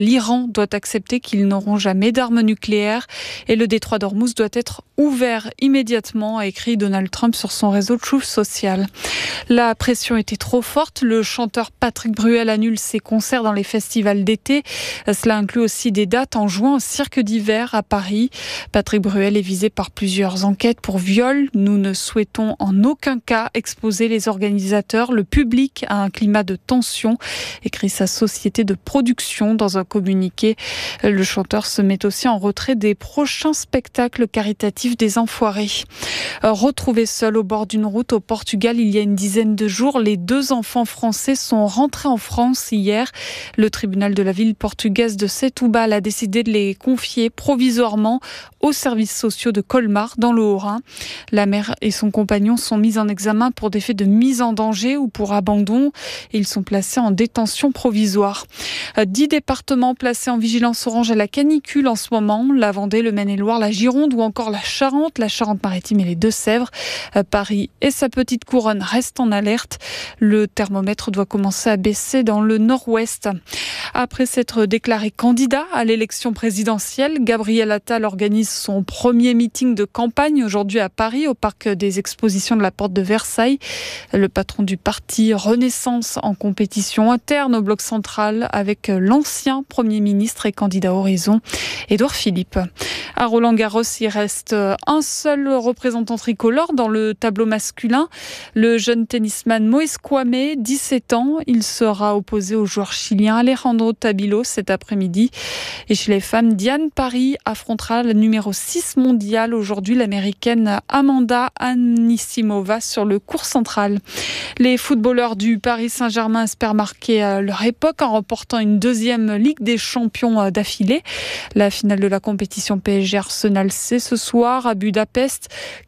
L'Iran doit accepter qu'ils n'auront jamais d'armes nucléaires et le détroit d'Ormuz doit être ouvert immédiatement, a écrit Donald Trump sur son réseau Truth Social. La pression était trop forte. Le chanteur Patrick Bruel annule ses concerts dans les festivals d'été. Cela inclut aussi des dates en juin au Cirque d'hiver à Paris. Patrick Bruel est visé par plusieurs enquêtes pour viol. Nous ne souhaitons en aucun cas exposer les organisateurs, le public à un climat de tension, écrit sa société de production dans un communiqué. Le chanteur se met aussi en retrait des prochains spectacles caritatifs des Enfoirés. Retrouvés seuls au bord d'une route au Portugal il y a une dizaine de jours, les 2 enfants français sont rentrés en France hier. Le tribunal de la ville portugaise de Setúbal a décidé de les confier provisoirement aux services sociaux de Colmar dans le Haut-Rhin. La mère et son compagnon sont mis en examen pour des faits de mise en danger ou pour abandon. Ils sont placés en détention provisoire. 10 départements placés en vigilance orange à la canicule en ce moment. La Vendée, le Maine-et-Loire, la Gironde ou encore la Charente-Maritime et les Deux-Sèvres. Paris et sa petite couronne restent en alerte. Le thermomètre doit commencer à baisser dans le nord-ouest. Après s'être déclaré candidat à l'élection présidentielle, Gabriel Attal organise son premier meeting de campagne aujourd'hui à Paris, au parc des expositions de la Porte de Versailles. Le patron du parti Renaissance en compétition interne au bloc central avec l'ancien Premier ministre et candidat Horizon, Édouard Philippe. À Roland-Garros, il reste un seul représentant tricolore dans le tableau masculin, le jeune tennisman Moïse Kouamé, 17 ans. Il sera opposé au joueur chilien Alejandro Tabilo cet après-midi. Et chez les femmes, Diane Paris affrontera la numéro 6 mondiale aujourd'hui, l'américaine Amanda Anisimova sur le court central. Les footballeurs du Paris Saint-Germain espèrent marquer leur époque en remportant une 2e Ligue des Champions d'affilée. La finale de la compétition PSG Arsenal, c'est ce soir à Budapest.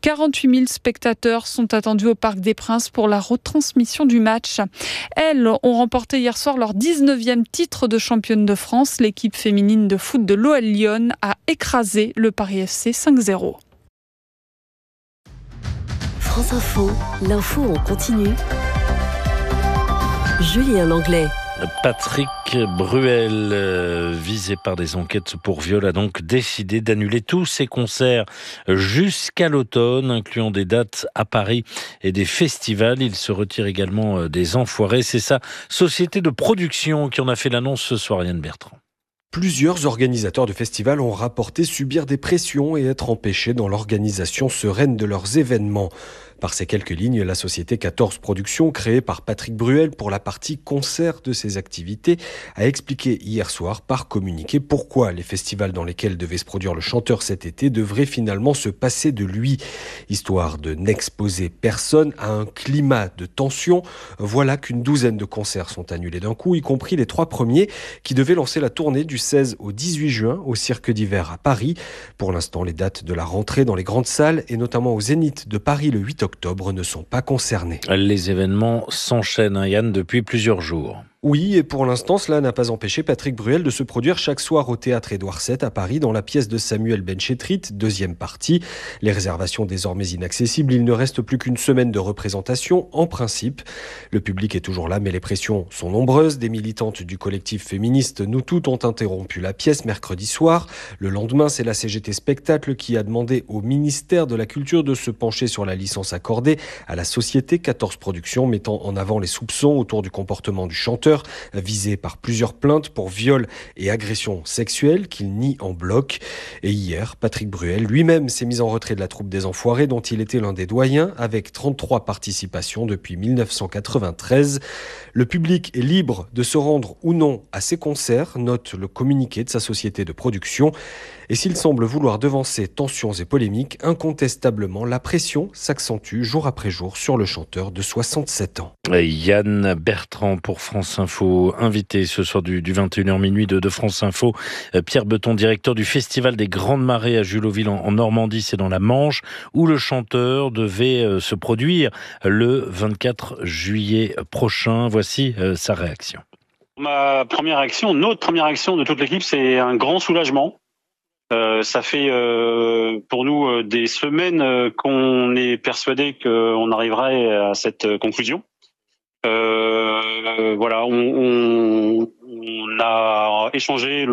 48 000 spectateurs sont attendus au Parc des Princes pour la retransmission du match. Elles ont remporté hier soir leur 19e titre de championne de France. L'équipe féminine de foot de l'OL Lyon a écrasé le Paris FC 5-0. France Info, l'info en continu. Julien Langlais. Patrick Bruel, visé par des enquêtes pour viol, a donc décidé d'annuler tous ses concerts jusqu'à l'automne, incluant des dates à Paris et des festivals. Il se retire également des Enfoirés. C'est sa société de production qui en a fait l'annonce ce soir, Yann Bertrand. Plusieurs organisateurs de festivals ont rapporté subir des pressions et être empêchés dans l'organisation sereine de leurs événements. Par ces quelques lignes, la société 14 Productions, créée par Patrick Bruel pour la partie concert de ses activités, a expliqué hier soir par communiqué pourquoi les festivals dans lesquels devait se produire le chanteur cet été devraient finalement se passer de lui. Histoire de n'exposer personne à un climat de tension, voilà qu'une douzaine de concerts sont annulés d'un coup, y compris les 3 premiers qui devaient lancer la tournée du 16 au 18 juin au Cirque d'hiver à Paris. Pour l'instant, les dates de la rentrée dans les grandes salles et notamment au Zénith de Paris le 8 octobre ne sont pas concernés. Les événements s'enchaînent, Yann, depuis plusieurs jours. Oui, et pour l'instant, cela n'a pas empêché Patrick Bruel de se produire chaque soir au théâtre Édouard VII à Paris dans la pièce de Samuel Benchetrit, 2e partie. Les réservations désormais inaccessibles, il ne reste plus qu'une semaine de représentation en principe. Le public est toujours là, mais les pressions sont nombreuses. Des militantes du collectif féministe Nous Toutes ont interrompu la pièce mercredi soir. Le lendemain, c'est la CGT Spectacle qui a demandé au ministère de la Culture de se pencher sur la licence accordée à la société 14 Productions, mettant en avant les soupçons autour du comportement du chanteur, visé par plusieurs plaintes pour viol et agression sexuelle qu'il nie en bloc. Et hier, Patrick Bruel lui-même s'est mis en retrait de la troupe des Enfoirés dont il était l'un des doyens avec 33 participations depuis 1993. Le public est libre de se rendre ou non à ses concerts, note le communiqué de sa société de production. Et s'il semble vouloir devancer tensions et polémiques, incontestablement, la pression s'accentue jour après jour sur le chanteur de 67 ans. Yann Bertrand pour France Info, invité ce soir du 21h minuit de France Info. Pierre Beton, directeur du Festival des Grandes Marées à Juloville en Normandie, c'est dans la Manche, où le chanteur devait se produire le 24 juillet prochain. Voici sa réaction. Notre première réaction de toute l'équipe, c'est un grand soulagement. Ça fait pour nous des semaines qu'on est persuadé qu'on arriverait à cette conclusion. Voilà, on On a échangé